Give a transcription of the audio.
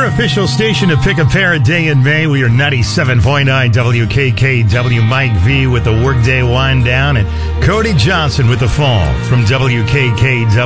official station to pick a pair a day in May. We are 97.9 WKKW. Mike V with the workday wind down and Cody Johnson with the fall from WKKW.